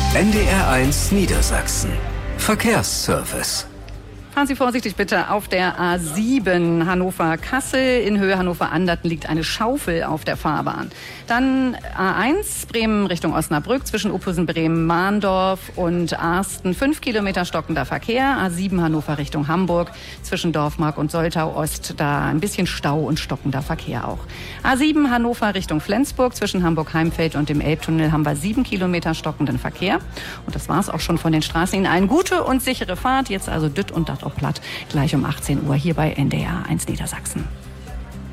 NDR1 Niedersachsen. Verkehrsservice. Fahren Sie vorsichtig bitte auf der A7 Hannover-Kassel. In Höhe Hannover-Anderten liegt eine Schaufel auf der Fahrbahn. Dann A1 Bremen Richtung Osnabrück zwischen Uphusen-Bremen-Mahndorf und Arsten 5 Kilometer stockender Verkehr. A7 Hannover Richtung Hamburg zwischen Dorfmark und Soltau-Ost. Da ein bisschen Stau und stockender Verkehr auch. A7 Hannover Richtung Flensburg zwischen Hamburg-Heimfeld und dem Elbtunnel haben wir 7 Kilometer stockenden Verkehr. Und das war's auch schon von den Straßen. Ihnen eine gute und sichere Fahrt. Jetzt also Dütt und Dat auch platt. Gleich um 18 Uhr hier bei NDR 1 Niedersachsen.